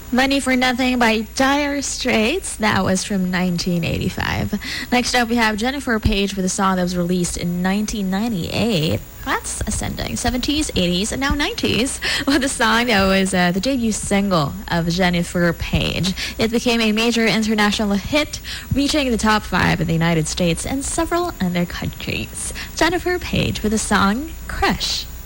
Money for Nothing by Dire Straits. That was from 1985. Next up, we have Jennifer Page with a song that was released in 1998. That's ascending. 70s, 80s, and now 90s with a song that was the debut single of Jennifer Page. It became a major international hit, reaching the top 5 in the United States and several other countries. Jennifer Page with the song Crush.